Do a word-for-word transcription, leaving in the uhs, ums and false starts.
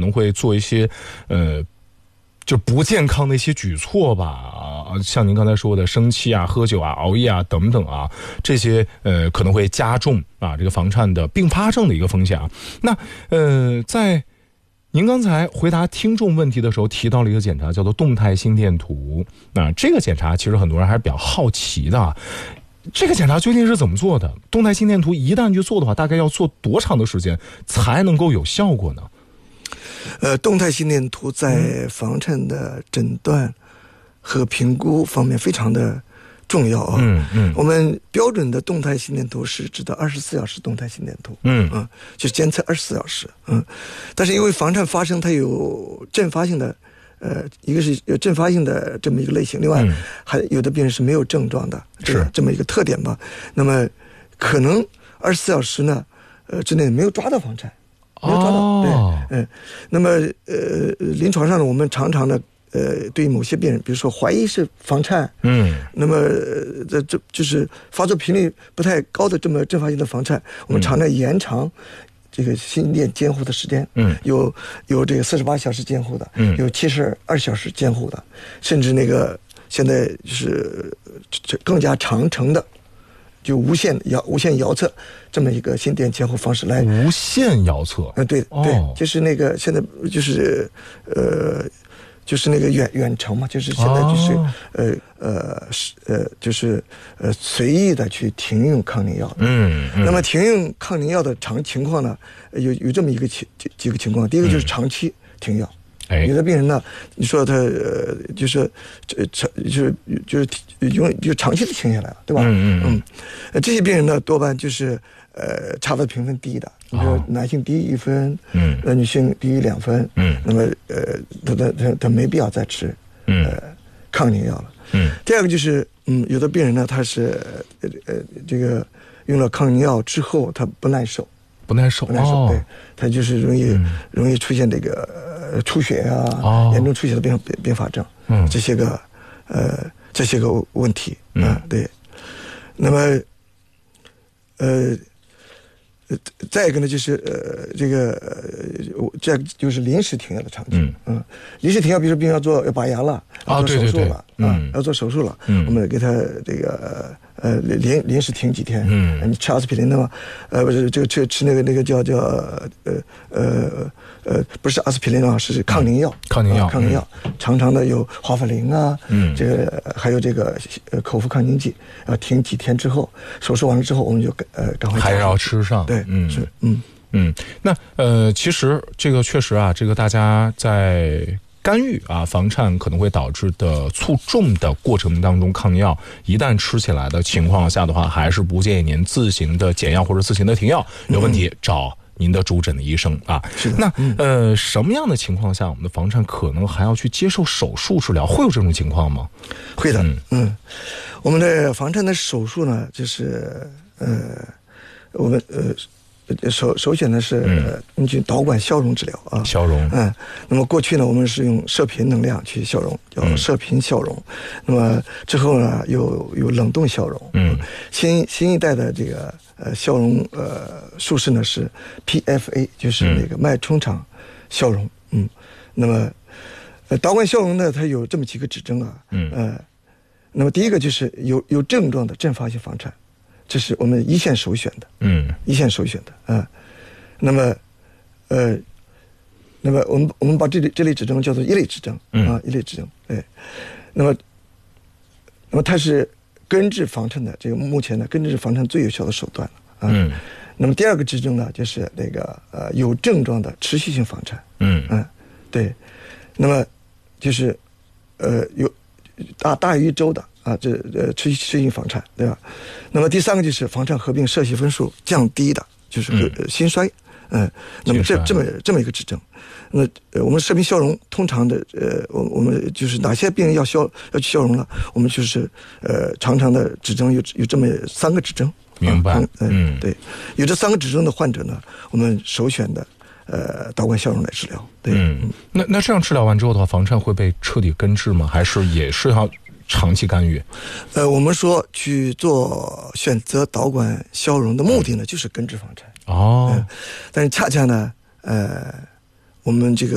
能会做一些呃就不健康的一些举措吧，啊，像您刚才说的生气啊、喝酒啊、熬夜啊等等啊，这些呃可能会加重啊这个房颤的并发症的一个风险啊。那呃在您刚才回答听众问题的时候提到了一个检查叫做动态心电图，那这个检查其实很多人还是比较好奇的啊。这个检查究竟是怎么做的？动态心电图一旦去做的话，大概要做多长的时间才能够有效果呢？ 呃，动态心电图在房颤的诊断和评估方面非常的重要啊。嗯嗯，我们标准的动态心电图是指的二十四小时动态心电图。嗯啊，就是监测二十四小时。嗯，但是因为房颤发生它有阵发性的，呃，一个是有阵发性的这么一个类型，另外还有的病人是没有症状的，是这么一个特点吧。那么可能二十四小时呢，呃之内没有抓到房颤。没有抓到，哦、对，嗯，那么呃，临床上呢，我们常常呢，呃，对于某些病人，比如说怀疑是房颤，嗯，那么这这就是发作频率不太高的这么阵发性的房颤，我们常常延长这个心电监护的时间，嗯，有有这个四十八小时监护的，嗯，有七十二小时监护的，甚至那个现在就是更加长程的。就无线遥无线遥测这么一个心电监护方式来无线遥测， 呃，对对、哦，就是那个现在就是呃，就是那个远远程嘛，就是现在就是、哦、呃呃呃，就是呃随意的去停用抗凝药，嗯，嗯那么停用抗凝药的常情况呢，有有这么一个情几个情况，第一个就是长期停药。嗯有的病人呢，你说他呃，就是这长就是就是永就长期的停下来了，对吧？嗯嗯嗯，这些病人呢，多半就是呃查的评分低的，你说男性低一分，嗯，呃女性低于两分，嗯，那么呃他他他他没必要再吃呃抗凝药了。嗯，第二个就是嗯，有的病人呢，他是呃呃这个用了抗凝药之后，他不耐受。 不耐受， 不耐受， 哦、 对，它就是容易、嗯、容易出现这个、呃、出血啊，哦、严重出血的并并发症，嗯，这些个呃这些个问题，嗯、呃，对。那么，呃，再一个呢，就是呃这个呃这就是临时停药的场景，嗯，嗯临时停药，比如说病人要做要拔牙了，要做手术了，啊，对对对嗯、要做手术了，嗯，我们给他这个。呃，临临时停几天，嗯，你吃阿司匹林的嘛，呃，不是这个吃吃那个那个叫叫呃呃呃，不是阿司匹林啊，是抗凝药， 抗凝药， 抗凝药，常常的有华法林啊，嗯，这个还有这个呃口服抗凝剂，要停几天之后，手术完了之后，我们就呃赶快还要吃上， 对，嗯，是，嗯嗯，那呃，其实这个确实啊，这个大家在。干预啊，房颤可能会导致的卒中的过程当中，抗凝药一旦吃起来的情况下的话，还是不建议您自行的减药或者自行的停药，有问题找您的主诊的医生啊。 是的。 那呃，什么样的情况下我们的房颤可能还要去接受手术治疗？会有这种情况吗？ 会的。嗯，嗯我们的房颤的手术呢，就是呃，我们呃。首首选的是根据导管消融治疗啊， 消融， 嗯，那么过去呢，我们是用射频能量去消融，叫射频消融，嗯、那么之后呢，有有冷冻消融，嗯，新新一代的这个呃消融呃术式呢是 P F A， 就是那个脉冲场消融，嗯，那么呃导管消融呢，它有这么几个指征啊，嗯，呃，那么第一个就是有有症状的阵发性房颤。这是我们一线首选的，嗯，一线首选的，啊、呃，那么，呃，那么我们我们把这类这类指征叫做一类指征，啊、嗯，一类指征，哎，那么，那么它是根治房颤的这个目前呢根治房颤最有效的手段了，啊，嗯，那么第二个指征呢就是那个呃有症状的持续性房颤，嗯嗯、呃，对，那么就是呃有大大于一周的。啊，这呃持续持续性房颤，对吧？那么第三个就是房颤合并射细分数降低的，就是呃心衰，嗯、呃，那么这这么这么一个指征。那呃我们射频消融通常的呃，我我们就是哪些病人要消要去消融了，我们就是呃常常的指征有有这么三个指征。 明白， 嗯、呃、嗯，对，有这三个指征的患者呢，我们首选的呃导管消融来治疗。对， 嗯，嗯那那这样治疗完之后的话，房颤会被彻底根治吗？还是也是要？长期干预， 呃，我们说去做选择导管消融的目的呢，就是根治房颤。哦、呃，但是恰恰呢，呃，我们这个。